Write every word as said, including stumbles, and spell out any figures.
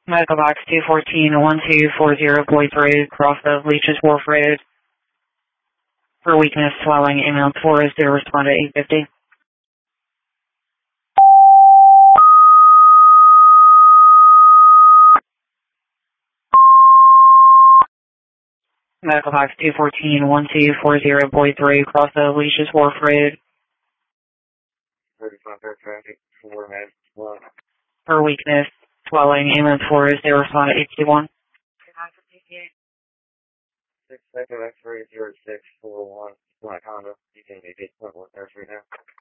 Medical box two fourteen one two four zero Boyd Road, cross of Leeches Wharf Road. For weakness, swelling, ambulance four is zero, respond at eight fifty. Medical box two fourteen one two four zero Boyd Road, cross of Leeches Wharf Road. For weakness, swelling, ambulance four is zero, respond at eight fifty-one. Six second X-ray zero six four one. Black Honda. You can make it. Right now.